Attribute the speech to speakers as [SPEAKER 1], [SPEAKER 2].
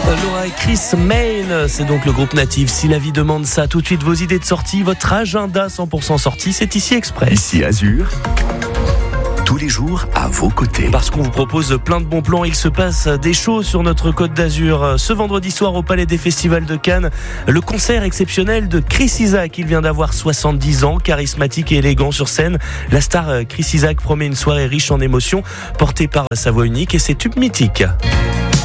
[SPEAKER 1] Laura et Chris Main, c'est donc le groupe Native. Si la vie demande ça, tout de suite vos idées de sortie, votre agenda 100% sortie, c'est ici Express.
[SPEAKER 2] Ici Azur, tous les jours à vos côtés.
[SPEAKER 1] Parce qu'on vous propose plein de bons plans, il se passe des shows sur notre Côte d'Azur. Ce vendredi soir au Palais des Festivals de Cannes, le concert exceptionnel de Chris Isaak. Il vient d'avoir 70 ans, charismatique et élégant sur scène. La star Chris Isaak promet une soirée riche en émotions, portée par sa voix unique et ses tubes mythiques.